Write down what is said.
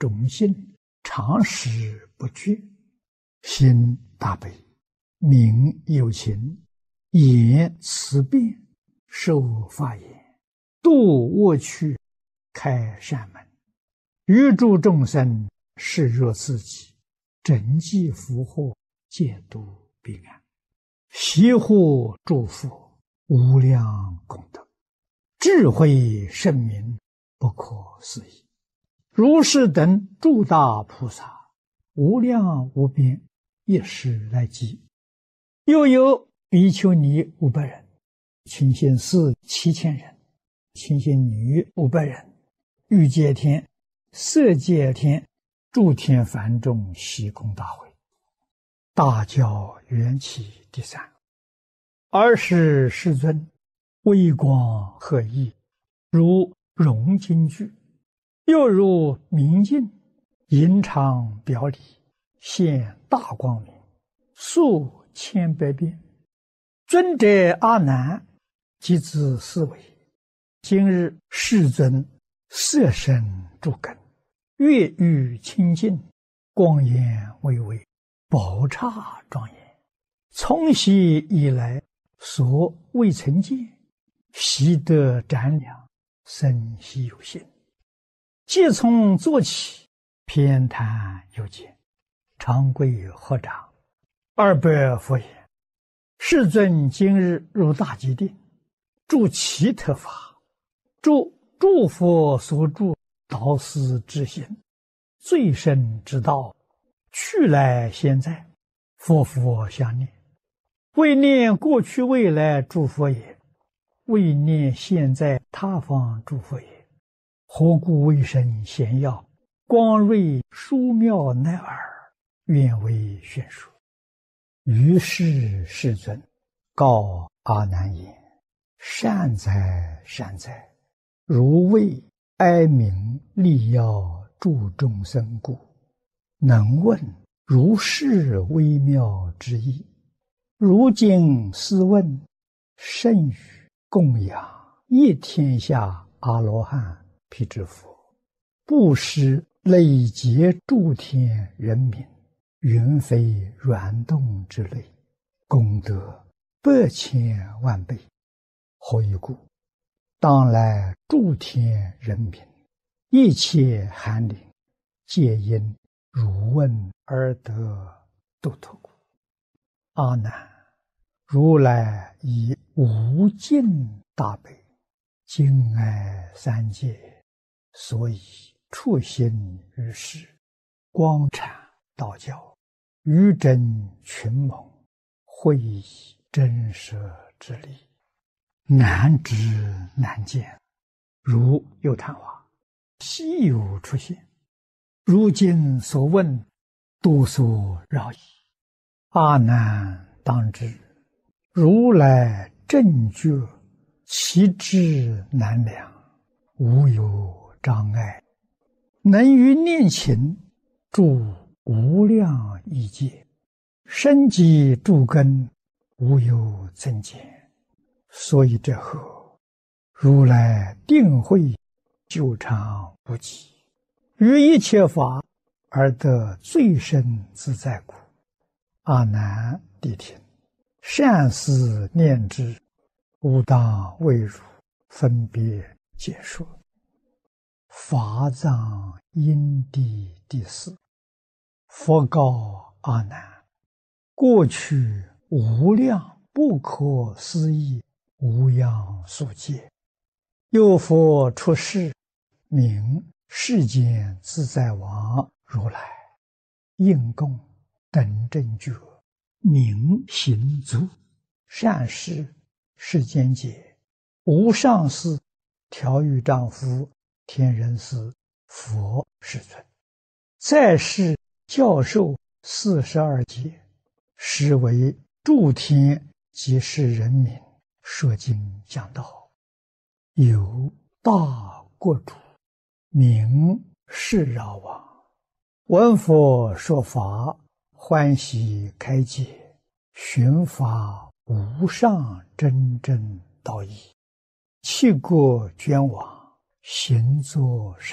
忠信，常时不绝，心大悲，名有情，言慈辩，受法言，度恶趣，开善门，欲助众生，视若自己，整济福祸，戒度彼岸，悉护诸佛，无量功德，智慧圣明，不可思议。如是等诸大菩萨，无量无边，一时来集。又有比丘尼500人，清心寺7000人，清心女500人，欲界天、色界天、诸天梵众悉空大会，大教缘起第3。尔时世尊微光和熠，如融金具，又如明镜，隐常表里，现大光明，数千百变。尊者阿难即自思维：今日世尊色身诸根，月欲清净，光焰巍巍，宝刹庄严，从昔以来所未曾见，习得瞻量，生希有心。即从坐起，偏袒右肩，长跪合掌，200佛言：世尊今日入大吉定，住其特法，住诸佛所住导师之心，最深之道，去来现在，佛佛相念，为念过去未来诸佛也，为念现在他方诸佛也。何故为身显耀，光瑞殊妙乃尔，愿为宣说。于是世尊告阿难言：善哉善哉，如为哀鸣利要助众生故，能问如是微妙之意。如今斯问，甚于供养一天下阿罗汉辟支佛，布施累劫诸天人民，云非软动之类，功德100千万倍。何以故？当来诸天人民，一切寒灵，皆因汝问而得度脱故。阿难，如来以无尽大悲，敬爱三界，所以处心于世，光阐道教，于真群蒙，会以真实之理，难知难见，如有昙花，稀有出现。如今所问，多所扰矣。阿难当知，如来正觉，其智难量，无有障碍，能于念情住无量异界，深积诸根，无有增减。所以这后，如来定慧久长无极，于一切法而得最深自在故。阿难谛听，善思念之，吾当为汝分别解说。法藏因地第4。佛告阿难：过去无量不可思议无量数劫，有佛出世，名世间自在王如来，应供等正觉，明行足，善事世间解，无上士、调御丈夫、天人师、佛世尊，再世教授42劫，实为诸天及世人民说经讲道。有大国主，名释饶王，闻佛说法，欢喜开解，寻法无上真正道义，弃国捐往，行作善